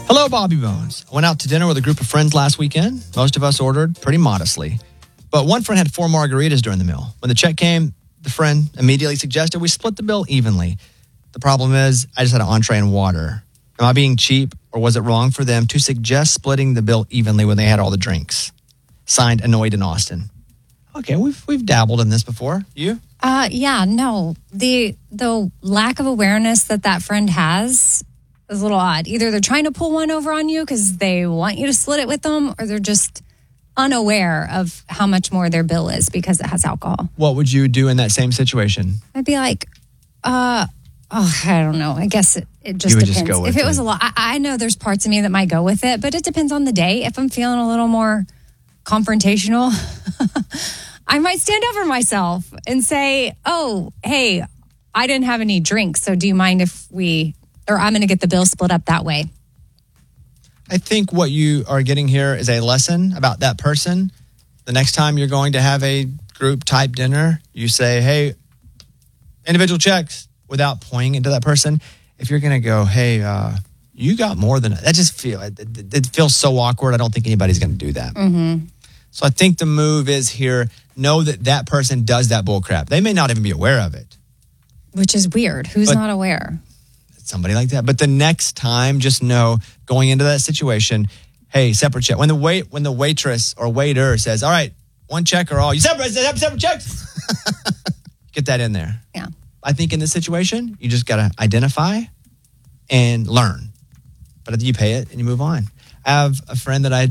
Hello, Bobby Bones. I went out to dinner with a group of friends last weekend. Most of us ordered pretty modestly. But one friend had 4 margaritas during the meal. When the check came, the friend immediately suggested we split the bill evenly. The problem is, I just had an entree and water. Am I being cheap, or was it wrong for them to suggest splitting the bill evenly when they had all the drinks? Signed, Annoyed in Austin. Okay, we've dabbled in this before. You? Yeah, no. The lack of awareness that friend has is a little odd. Either they're trying to pull one over on you because they want you to split it with them, or they're just unaware of how much more their bill is because it has alcohol. What would you do in that same situation? I'd be like, I don't know. I guess it just would depends. just go with if it was it. a lot, I know there's parts of me that might go with it, but it depends on the day. If I'm feeling a little more confrontational, I might stand up for myself and say, oh, hey, I didn't have any drinks, so do you mind if I'm going to get the bill split up that way? I think what you are getting here is a lesson about that person. The next time you're going to have a group type dinner, you say, hey, individual checks, without pointing into that person. If you're going to go, hey, you got more than that, it feels so awkward. I don't think anybody's going to do that. Mm-hmm. So I think the move is here, know that person does that bull crap. They may not even be aware of it. Which is weird. Who's not aware? Somebody like that. But the next time, just know, going into that situation, hey, separate check. When the waitress or waiter says, all right, one check or all, you separate checks. Get that in there. Yeah. I think in this situation, you just got to identify and learn. But you pay it and you move on. I have a friend that I